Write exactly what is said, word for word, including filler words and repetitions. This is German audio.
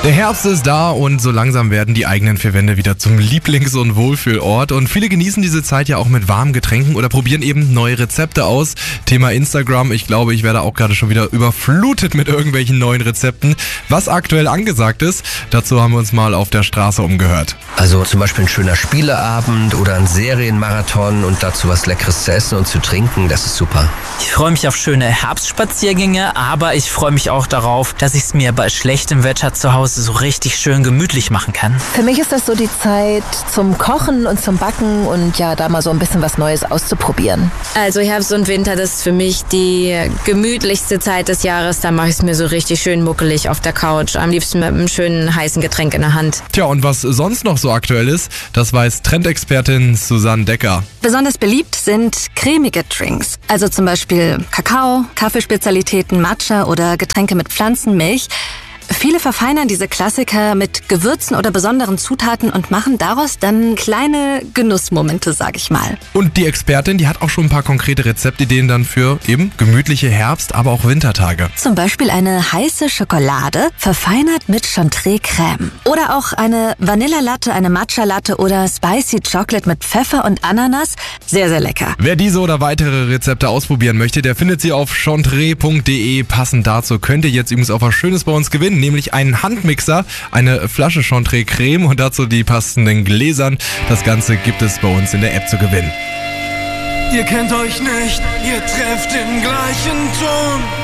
Der Herbst ist da und so langsam werden die eigenen vier Wände wieder zum Lieblings- und Wohlfühlort. Und viele genießen diese Zeit ja auch mit warmen Getränken oder probieren eben neue Rezepte aus. Thema Instagram, ich glaube, ich werde auch gerade schon wieder überflutet mit irgendwelchen neuen Rezepten. Was aktuell angesagt ist, dazu haben wir uns mal auf der Straße umgehört. Also zum Beispiel ein schöner Spieleabend oder ein Serienmarathon und dazu was Leckeres zu essen und zu trinken, das ist super. Ich freue mich auf schöne Herbstspaziergänge, aber ich freue mich auch darauf, dass ich es mir bei schlechtem Wetter zu Hause so richtig schön gemütlich machen kann. Für mich ist das so die Zeit zum Kochen und zum Backen und ja, da mal so ein bisschen was Neues auszuprobieren. Also Herbst und Winter, das ist für mich die gemütlichste Zeit des Jahres. Da mache ich es mir so richtig schön muckelig auf der Couch. Am liebsten mit einem schönen heißen Getränk in der Hand. Tja, und was sonst noch so aktuell ist, das weiß Trendexpertin Susanne Decker. Besonders beliebt sind cremige Drinks. Also zum Beispiel Kakao, Kaffeespezialitäten, Matcha oder Getränke mit Pflanzenmilch. Viele verfeinern diese Klassiker mit Gewürzen oder besonderen Zutaten und machen daraus dann kleine Genussmomente, sag ich mal. Und die Expertin, die hat auch schon ein paar konkrete Rezeptideen dann für eben gemütliche Herbst-, aber auch Wintertage. Zum Beispiel eine heiße Schokolade, verfeinert mit Chantilly-Creme. Oder auch eine Vanilla-Latte, eine Matcha-Latte oder Spicy Chocolate mit Pfeffer und Ananas. Sehr, sehr lecker. Wer diese oder weitere Rezepte ausprobieren möchte, der findet sie auf chantre punkt de. Passend dazu könnt ihr jetzt übrigens auch was Schönes bei uns gewinnen, nämlich einen Handmixer, eine Flasche Chantre Creme und dazu die passenden Gläsern. Das Ganze gibt es bei uns in der App zu gewinnen. Ihr kennt euch nicht, ihr trefft den gleichen Ton.